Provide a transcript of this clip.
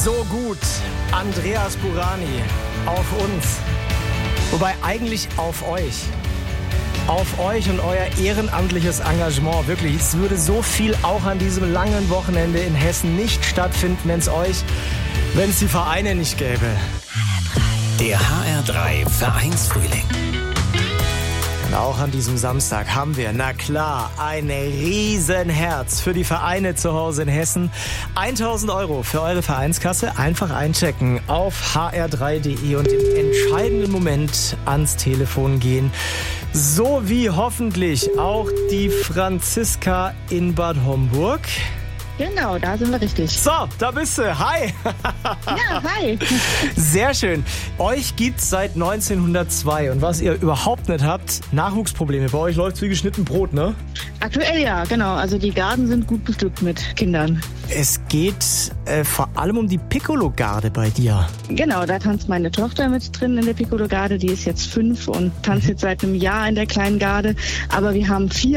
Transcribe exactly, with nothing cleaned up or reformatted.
So gut, Andreas Burani, auf uns. Wobei eigentlich auf euch. Auf euch und euer ehrenamtliches Engagement. Wirklich, es würde so viel auch an diesem langen Wochenende in Hessen nicht stattfinden, wenn es euch, wenn es die Vereine nicht gäbe. Der H R drei Vereinsfrühling. Und auch an diesem Samstag haben wir, na klar, ein Riesenherz für die Vereine zu Hause in Hessen. tausend Euro für eure Vereinskasse. Einfach einchecken auf h r drei punkt d e und im entscheidenden Moment ans Telefon gehen. So wie hoffentlich auch die Franziska in Bad Homburg. Genau, da sind wir richtig. So, da bist du. Hi. Ja, hi. Sehr schön. Euch gibt's seit neunzehnhundertzwei. Und was ihr überhaupt nicht habt, Nachwuchsprobleme. Bei euch läuft's wie geschnitten Brot, ne? Aktuell ja, genau. Also die Garden sind gut bestückt mit Kindern. Es geht äh, vor allem um die Piccolo-Garde bei dir. Genau, da tanzt meine Tochter mit drin in der Piccolo-Garde. Die ist jetzt fünf und tanzt jetzt seit einem Jahr in der kleinen Garde. Aber wir haben vier